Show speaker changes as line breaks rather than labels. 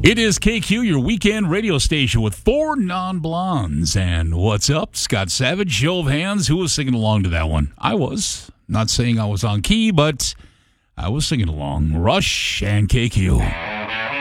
It is KQ, your weekend radio station with four non-blondes. And what's up? Scott Savage, show of hands. Who was singing along to that one? I was. Not saying I was on key, but I was singing along. Rush and KQ.